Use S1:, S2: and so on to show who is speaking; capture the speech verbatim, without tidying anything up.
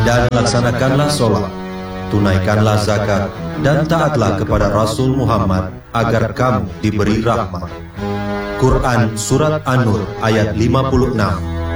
S1: Dan laksanakanlah sholat, tunaikanlah zakat, dan taatlah kepada Rasul Muhammad agar kamu diberi rahmat. Quran Surat An-Nur ayat lima puluh enam.